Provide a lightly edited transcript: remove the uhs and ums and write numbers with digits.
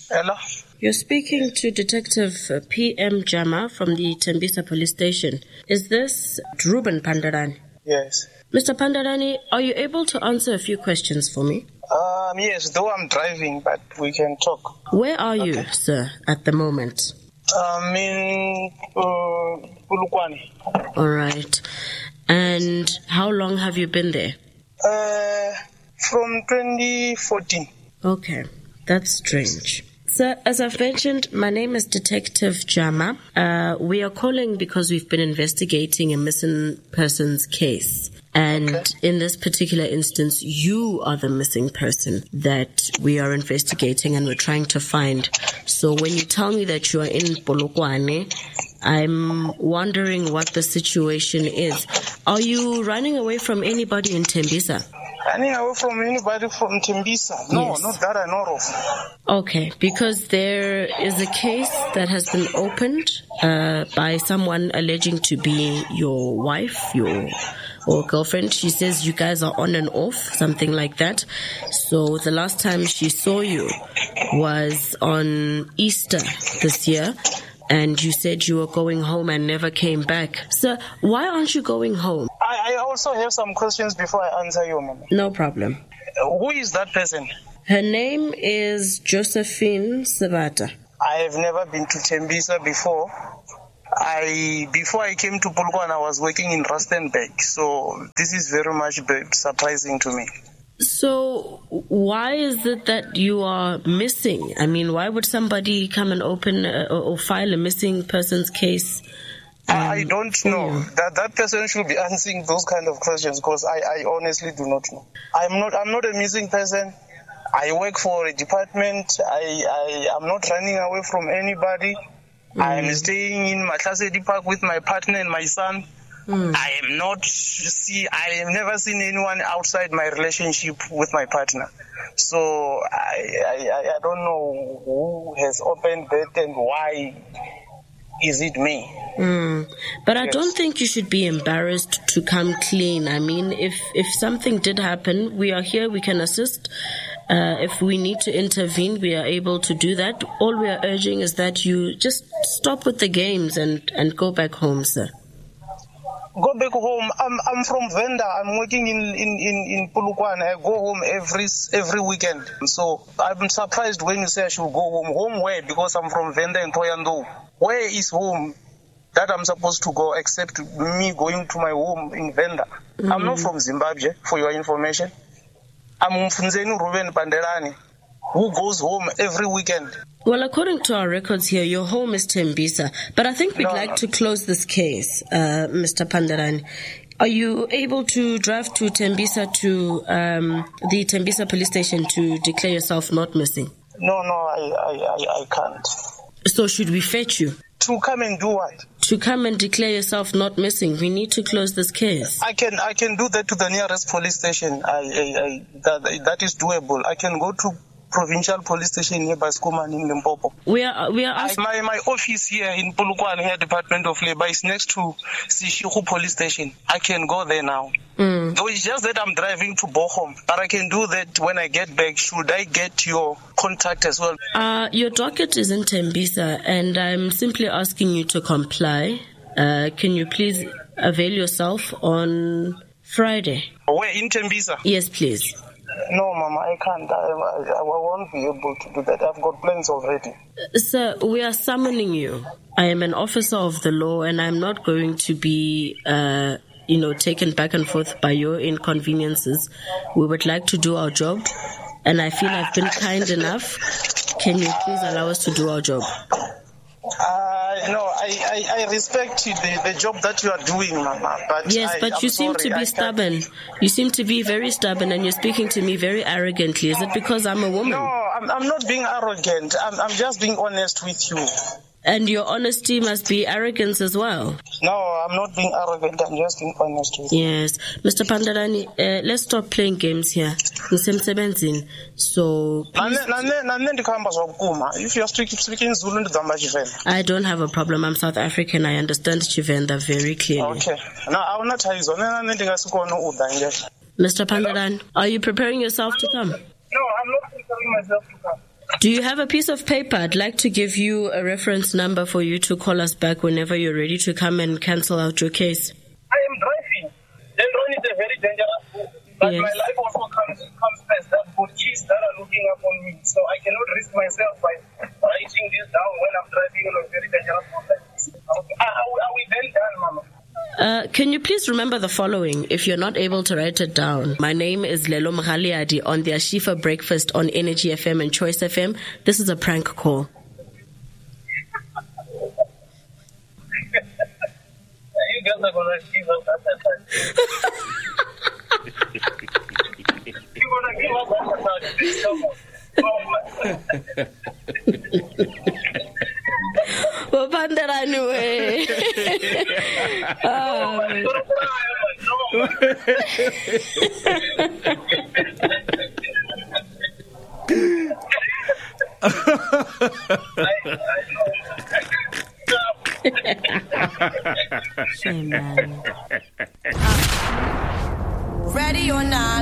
Hello? You're speaking to Detective PM Jama from the Tembisa Police Station. Is this Ruben Pandarani? Yes. Mr. Pandarani, are you able to answer a few questions for me? Yes, though I'm driving, but we can talk. Where are you, sir, at the moment? I'm in Polokwane. All right. And how long have you been there? From 2014. Okay, that's strange. Sir, as I've mentioned, my name is Detective Jama. We are calling because we've been investigating a missing persons case. And in this particular instance, you are the missing person that we are investigating and we're trying to find. So when you tell me that you are in Polokwane, I'm wondering what the situation is. Are you running away from anybody in Tembisa? Running away from anybody from Tembisa? No, Yes. not that I know of. Okay, because there is a case that has been opened by someone alleging to be your wife, or girlfriend. She says you guys are on and off, something like that. So the last time she saw you was on Easter this year, and you said you were going home and never came back. Sir, why aren't you going home? I also have some questions before I answer you, Mama. No problem. Who is that person? Her name is Josephine Sabata. I have never been to Tembisa before. Before I came to Polokwane, I was working in Rustenburg, so this is very much surprising to me. So why is it that you are missing? I mean, why would somebody come and open or file a missing persons case? I don't know. That person should be answering those kind of questions because I honestly do not know. I'm not a missing person. I work for a department. I'm not running away from anybody. I'm staying in Matlasedi Park with my partner and my son. I have never seen anyone outside my relationship with my partner. So I don't know who has opened that and why is it me. But I don't think you should be embarrassed to come clean. I mean, if something did happen, we are here, we can assist. If we need to intervene, we are able to do that. All we are urging is that you just stop with the games and go back home, sir. Go back home. I'm from Venda. I'm working in Polokwane. I go home every weekend. So I'm surprised when you say I should go home. Home where? Because I'm from Venda and Thohoyandou. Where is home that I'm supposed to go except me going to my home in Venda? I'm not from Zimbabwe, for your information. I'm Mfunzeni Ruben Pandarani, who goes home every weekend. Well, according to our records here, your home is Tembisa. But I think we'd like to close this case, Mr. Pandarani. Are you able to drive to Tembisa, to the Tembisa police station to declare yourself not missing? No, I can't. So should we fetch you? To come and do what? To come and declare yourself not missing. We need to close this case. I can do that to the nearest police station. That is doable. I can go to provincial police station near Baskuman in Limpopo. We are asking. My office here in Polokwane, here Department of Labor, is next to Sishiku police station. I can go there now. Though it's just that I'm driving to Bochum, but I can do that when I get back. Should I get your contact as well? Your docket is in Tembisa, and I'm simply asking you to comply. Can you please avail yourself on Friday? Where, in Tembisa? Yes, please. No, Mama, I can't. I won't be able to do that. I've got plans already. Sir, we are summoning you. I am an officer of the law, and I'm not going to be, taken back and forth by your inconveniences. We would like to do our job, and I feel I've been kind enough. Can you please allow us to do our job? No, I respect the job that you are doing, Mama. But yes, but you seem to be stubborn. You seem to be very stubborn, and you're speaking to me very arrogantly. Is it because I'm a woman? No, I'm not being arrogant. I'm just being honest with you. And your honesty must be arrogance as well. No, I'm not being arrogant. I'm just being honest with you. Yes. Mr. Pandarani, let's stop playing games here. So, if you're speaking Zulu, I don't have a problem. I'm South African. I understand Chivenda very clearly. Okay. Now, Mr. Pandarani, are you preparing yourself to come? No, I'm not preparing myself to come. Do you have a piece of paper? I'd like to give you a reference number for you to call us back whenever you're ready to come and cancel out your case. I am driving. The road is a very dangerous road. But Yes. my life also comes first. I've got kids that are looking up on me. So I cannot risk myself by writing this down when I'm driving on a very dangerous road like this. Are we then done, Mama? Can you please remember the following if you're not able to write it down? My name is Lelo Mghaliadi on the Ashifa Breakfast on Energy FM and Choice FM. This is a prank call. You guys are going to give us that attack. You're going to give us that attack. Please come on. Anyway. Shame, man. Ready or not?